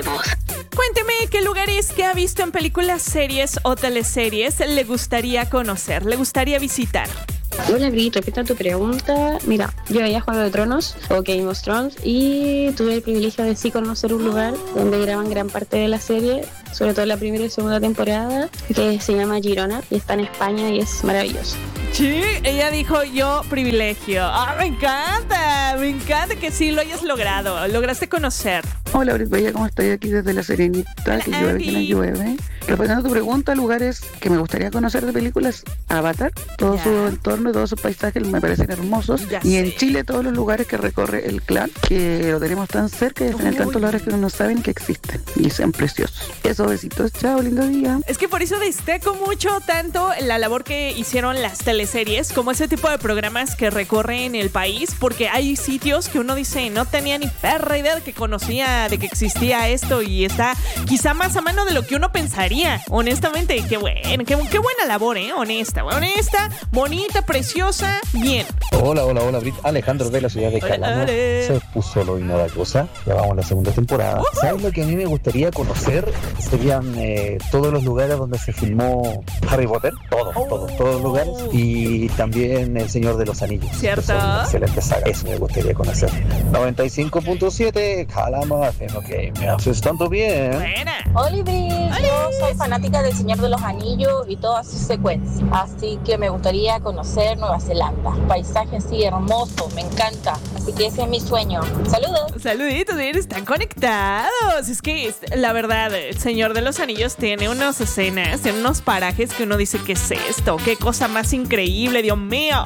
hermosa. Cuénteme qué lugares que ha visto en películas, series o teleseries le gustaría conocer, le gustaría visitar. Hola, Bri, repito tu pregunta. Mira, yo veía Juego de Tronos o Game of Thrones y tuve el privilegio de sí conocer un lugar donde graban gran parte de la serie, sobre todo la primera y segunda temporada, que se llama Girona y está en España y es maravilloso. Sí, ella dijo yo privilegio. Me encanta que sí lo hayas logrado, lograste conocer. Hola, Brit Bella, ¿cómo estoy? Aquí desde La Serenita, que llueve, que no llueve. Respondiendo a tu pregunta, lugares que me gustaría conocer de películas, Avatar, todo su entorno y todos sus paisajes me parecen hermosos. Y en Chile todos los lugares que recorre el clan, que lo tenemos tan cerca y en tantos lugares que no saben que existen y sean preciosos. Eso, besitos, chao, lindo día. Es que por eso destaco mucho tanto la labor que hicieron las teleseries como ese tipo de programas que recorren el país, porque hay sitios que uno dice no tenía ni perra idea de que conocía, de que existía esto, y está quizá más a mano de lo que uno pensaría, honestamente. Qué buena labor, honesta, bonita, preciosa, bien. Hola, Brit. Alejandro de la ciudad de Calama. Se puso lo y nada cosa. Ya vamos a la segunda temporada. ¿Sabes lo que a mí me gustaría conocer? Serían todos los lugares donde se filmó Harry Potter. Todos los lugares. Y también El Señor de los Anillos. ¿Cierto? Es una excelente saga. Eso me gustaría conocer. 95.7 Calama. Que me haces tanto bien. Buena. Hola, Bri. Yo soy fanática del Señor de los Anillos y todas sus secuencias. Así que me gustaría conocer Nueva Zelanda. Paisaje así hermoso, me encanta. Así que ese es mi sueño. ¡Saludos! Saluditos, están conectados. Es que la verdad, El Señor de los Anillos tiene unas escenas, tiene unos parajes que uno dice, ¿qué es esto? ¡Qué cosa más increíble, Dios mío!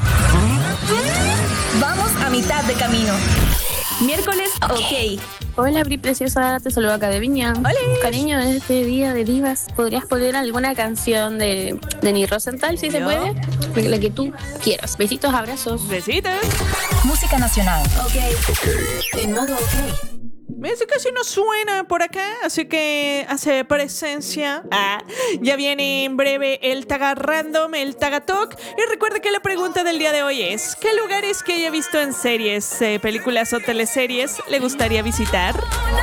Vamos a mitad de camino. Miércoles, ok. Hola, Bri preciosa, te saludo acá de Viña. Hola. Cariño, en este día de divas, ¿podrías poner alguna canción de Denis Rosenthal, si se puede? La que tú quieras. Besitos, abrazos. Besitos. Música nacional. Ok. En modo ok. Ese casi no suena por acá, así que hace presencia. Ya viene en breve el Taga Random, el Taga Talk. Y recuerda que la pregunta del día de hoy es: ¿qué lugares que haya visto en series, películas o teleseries le gustaría visitar?